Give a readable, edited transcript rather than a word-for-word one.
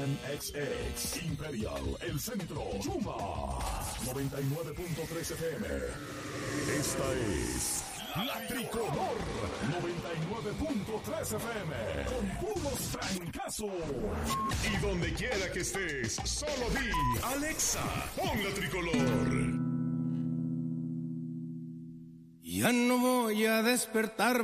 MXX, Imperial, El Centro, Chuma, 99.3 FM. Esta es La Tricolor, 99.3 FM, con puros trancazos. Y donde quiera que estés, solo di, Alexa, pon La Tricolor. Ya no voy a despertar